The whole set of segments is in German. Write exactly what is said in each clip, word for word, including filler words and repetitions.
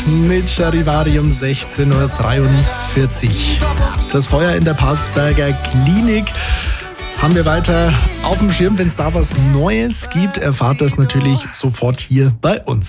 mit Charivari um sechzehn Uhr dreiundvierzig. Das Feuer in der Passberger Klinik haben wir weiter auf dem Schirm. Wenn es da was Neues gibt, erfahrt das natürlich sofort hier bei uns.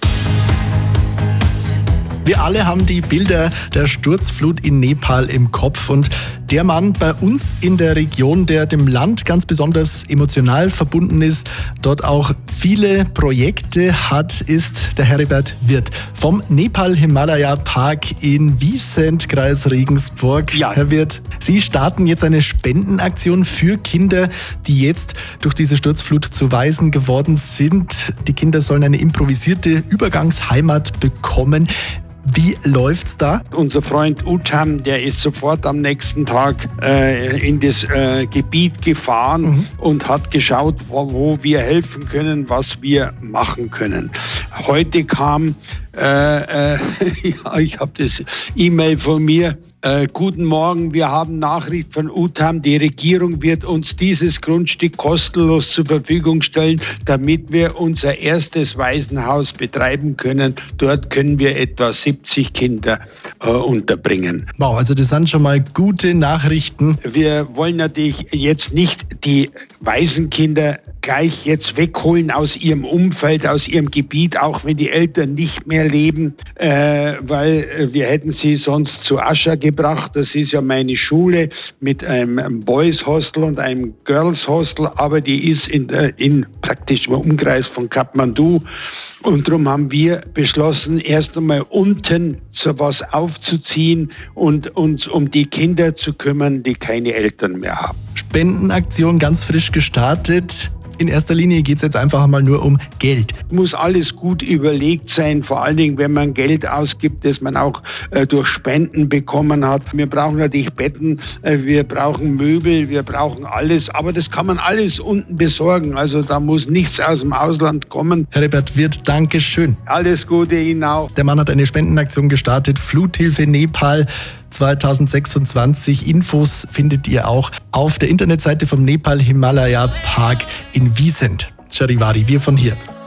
Wir alle haben die Bilder der Sturzflut in Nepal im Kopf und der Mann bei uns in der Region, der dem Land ganz besonders emotional verbunden ist, dort auch viele Projekte hat, ist der Heribert Wirth vom Nepal-Himalaya-Park in Wiesent, Kreis Regensburg. Ja. Herr Wirth, Sie starten jetzt eine Spendenaktion für Kinder, die jetzt durch diese Sturzflut zu Waisen geworden sind. Die Kinder sollen eine improvisierte Übergangsheimat bekommen. Wie läuft's da? Unser Freund Utham, der ist sofort am nächsten Tag äh, in das äh, Gebiet gefahren mhm. und hat geschaut, wo, wo wir helfen können, was wir machen können. Heute kam, äh, äh, ja, ich habe das E-Mail von mir, Äh, guten Morgen, wir haben Nachricht von Utham. Die Regierung wird uns dieses Grundstück kostenlos zur Verfügung stellen, damit wir unser erstes Waisenhaus betreiben können. Dort können wir etwa siebzig Kinder äh, unterbringen. Wow, also das sind schon mal gute Nachrichten. Wir wollen natürlich jetzt nicht die Waisenkinder gleich jetzt wegholen aus ihrem Umfeld, aus ihrem Gebiet, auch wenn die Eltern nicht mehr leben, äh, weil wir hätten sie sonst zu Ascha gebracht. Das ist ja meine Schule mit einem Boys Hostel und einem Girls Hostel, aber die ist in, in praktisch im Umkreis von Kathmandu. Und darum haben wir beschlossen, erst einmal unten so was aufzuziehen und uns um die Kinder zu kümmern, die keine Eltern mehr haben. Spendenaktion ganz frisch gestartet. In erster Linie geht es jetzt einfach mal nur um Geld. Muss alles gut überlegt sein, vor allen Dingen, wenn man Geld ausgibt, das man auch äh, durch Spenden bekommen hat. Wir brauchen natürlich Betten, äh, wir brauchen Möbel, wir brauchen alles, aber das kann man alles unten besorgen. Also da muss nichts aus dem Ausland kommen. Heribert Wirth, danke schön. Alles Gute Ihnen auch. Der Mann hat eine Spendenaktion gestartet, Fluthilfe Nepal zwanzig sechsundzwanzig. Infos findet ihr auch auf der Internetseite vom Nepal-Himalaya-Park in Wiesent. Charivari, wir von hier.